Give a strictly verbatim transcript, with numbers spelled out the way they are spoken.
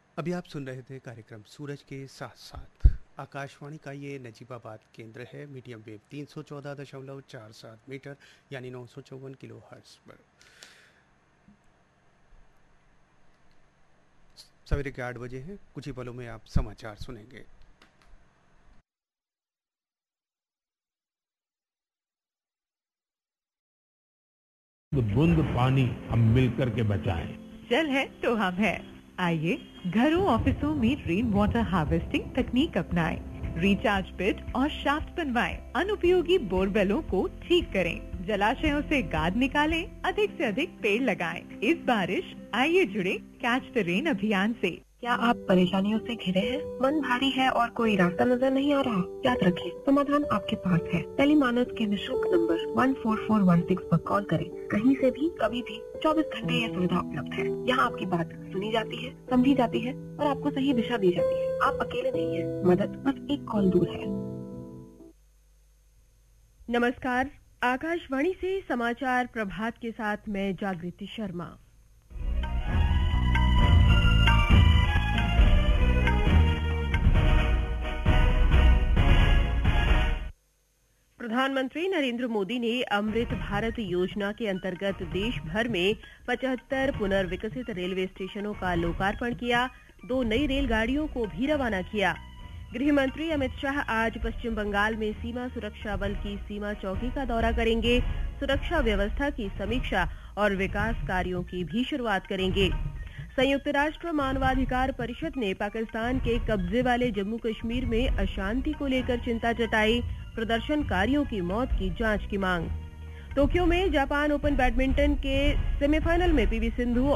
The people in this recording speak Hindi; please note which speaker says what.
Speaker 1: अभी आप सुन रहे थे कार्यक्रम सूरज के साथ साथ। आकाशवाणी का ये नजीबाबाद केंद्र है। मीडियम वेव तीन सौ चौदह दशमलव चार सात मीटर यानी नौ सौ चौवन किलो हर्ट्स पर। सवेरे के आठ बजे हैं। कुछ ही पलों में आप समाचार सुनेंगे।
Speaker 2: बूंद पानी हम मिलकर के बचाएं।
Speaker 3: जल है तो हम है। आइए घरों ऑफिसों में रेन वाटर हार्वेस्टिंग तकनीक अपनाएं। रिचार्ज पिट और शाफ्ट बनवाएं। अनुपयोगी बोरवेलों को ठीक करें। जलाशयों से गाद निकालें। अधिक से अधिक पेड़ लगाएं। इस बारिश आइए जुड़े कैच द रेन अभियान से।
Speaker 4: क्या आप परेशानियों से घिरे हैं? मन भारी है और कोई रास्ता नजर नहीं आ रहा? याद रखें, समाधान आपके पास है। टेलीमानस के निशुल्क number one four four one six पर कॉल करें। कहीं से भी कभी भी चौबीस घंटे यह सुविधा उपलब्ध है। यहाँ आपकी बात सुनी जाती है, समझी जाती है और आपको सही दिशा दी जाती है। आप अकेले नहीं हैं। मदद बस एक कॉल दूर है।
Speaker 5: नमस्कार, आकाशवाणी से समाचार प्रभात के साथ मैं जागृति शर्मा। प्रधानमंत्री नरेंद्र मोदी ने अमृत भारत योजना के अंतर्गत देश भर में पचहत्तर पुनर्विकसित रेलवे स्टेशनों का लोकार्पण किया। दो नई रेलगाड़ियों को भी रवाना किया। गृह मंत्री अमित शाह आज पश्चिम बंगाल में सीमा सुरक्षा बल की सीमा चौकी का दौरा करेंगे। सुरक्षा व्यवस्था की समीक्षा और विकास कार्यों की भी शुरुआत करेंगे। संयुक्त राष्ट्र मानवाधिकार परिषद ने पाकिस्तान के कब्जे वाले जम्मू कश्मीर में अशांति को लेकर चिंता जताई। प्रदर्शनकारियों की मौत की जांच की मांग। टोक्यो में जापान ओपन बैडमिंटन के सेमीफाइनल में पीवी सिंधु